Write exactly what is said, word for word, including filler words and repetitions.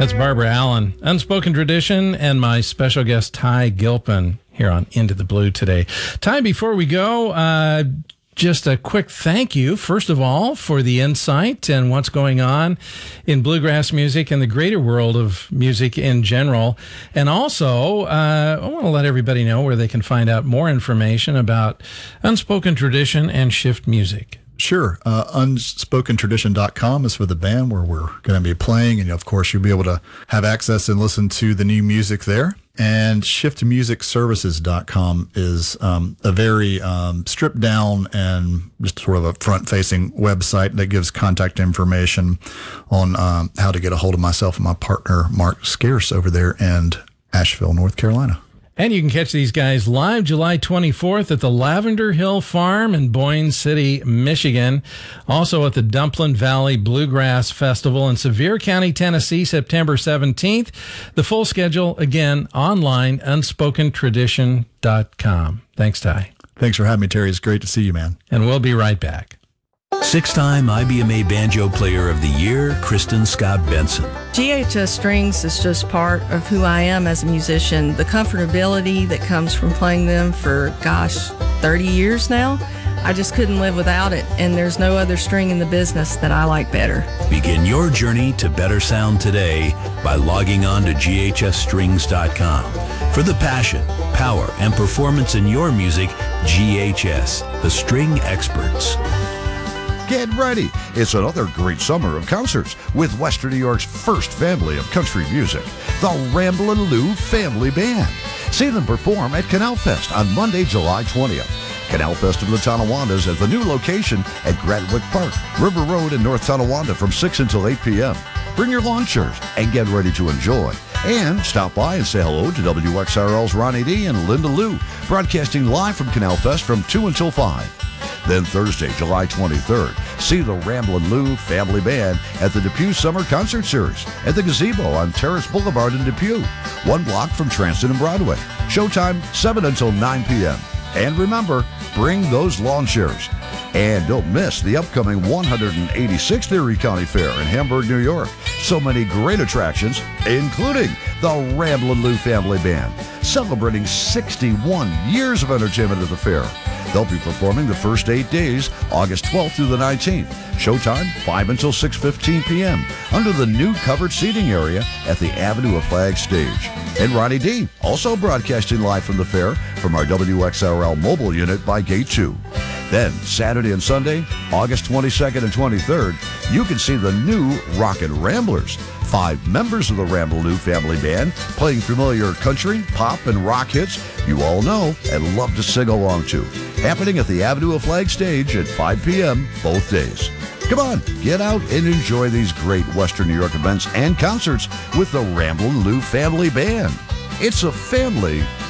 That's Barbara Allen, Unspoken Tradition, and my special guest, Ty Gilpin, here on Into the Blue today. Ty, before we go, uh, just a quick thank you, first of all, for the insight and what's going on in bluegrass music and the greater world of music in general. And also, uh, I want to let everybody know where they can find out more information about Unspoken Tradition and Shift Music. Sure. Uh, unspoken tradition dot com is for the band where we're going to be playing. And of course, you'll be able to have access and listen to the new music there. And shift music services dot com is um, a very um, stripped down and just sort of a front facing website that gives contact information on um, how to get a hold of myself and my partner, Mark Scarce, over there in Asheville, North Carolina. And you can catch these guys live July twenty-fourth at the Lavender Hill Farm in Boyne City, Michigan. Also at the Dumpling Valley Bluegrass Festival in Sevier County, Tennessee, September seventeenth. The full schedule, again, online, unspoken tradition dot com. Thanks, Ty. Thanks for having me, Terry. It's great to see you, man. And we'll be right back. Six-time I B M A Banjo Player of the Year, Kristen Scott Benson. G H S Strings is just part of who I am as a musician. The comfortability that comes from playing them for, gosh, thirty years now, I just couldn't live without it, and there's no other string in the business that I like better. Begin your journey to better sound today by logging on to G H S strings dot com. For the passion, power, and performance in your music, G H S, the string experts. Get ready. It's another great summer of concerts with Western New York's first family of country music, the Ramblin' Lou Family Band. See them perform at Canal Fest on Monday, July twentieth. Canal Fest of the Tonawondas at the new location at Gratwick Park, River Road in North Tonawanda from six until eight p.m. Bring your lawn chairs and get ready to enjoy. And stop by and say hello to W X R L's Ronnie D and Linda Lou, broadcasting live from Canal Fest from two until five. Then Thursday, July twenty-third, see the Ramblin' Lou Family Band at the Depew Summer Concert Series at the Gazebo on Terrace Boulevard in Depew, one block from Transton and Broadway. Showtime, seven until nine p.m. And remember, bring those lawn chairs. And don't miss the upcoming one hundred eighty-sixth Erie County Fair in Hamburg, New York. So many great attractions, including the Ramblin' Lou Family Band, celebrating sixty-one years of entertainment at the fair. They'll be performing the first eight days, August twelfth through the nineteenth. Showtime, five until six fifteen p.m. under the new covered seating area at the Avenue of Flags stage. And Ronnie D, also broadcasting live from the fair from our W X R L mobile unit by Gate two. Then, Saturday and Sunday, August twenty-second and twenty-third, you can see the new Rockin' Ramblers, five members of the Ramblin' Lou Family Band playing familiar country, pop, and rock hits you all know and love to sing along to. Happening at the Avenue of Flag stage at five p.m. both days. Come on, get out and enjoy these great Western New York events and concerts with the Ramblin' Lou Family Band. It's a family